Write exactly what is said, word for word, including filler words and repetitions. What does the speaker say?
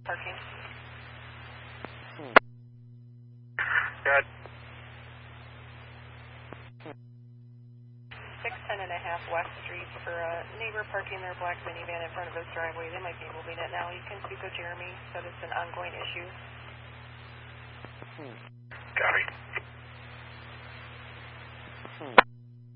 Parking. Good. six ten and a half West Street for a neighbor parking their black minivan in front of his driveway. They might be moving it now. You can speak with Jeremy, said it's an ongoing issue. Copy.